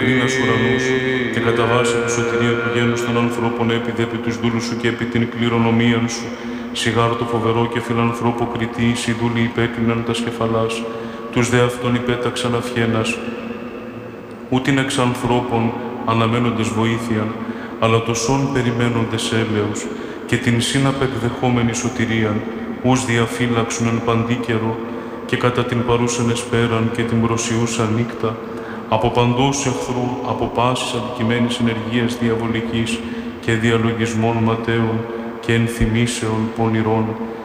κρίνας ουρανούς και κατά βάση τη σωτηρία του γένους των ανθρώπων έπειδε επί τους δούλους σου και επί την κληρονομίαν σου. Σιγάρ το φοβερό και φιλανθρώπο κριτή, οι δούλοι υπέκλειναν τα σκεφαλάς, τους δε αυτών υπέταξαν αυχένας. Ούτιν εξ ανθρώπων αναμένοντες βοήθειαν, αλλά το σών περιμένοντες έλεος, και την συναπεκδεχόμενη σωτηρίαν, ους διαφύλαξουν εν παντή καιρό, και κατά την παρούσαν εσπέραν και την προσιούσαν νύκτα, από παντός εχθρού, από πάσης αδικημένης ενεργείας διαβολικής και διαλογισμών ματαίων και ενθυμήσεων πονηρών,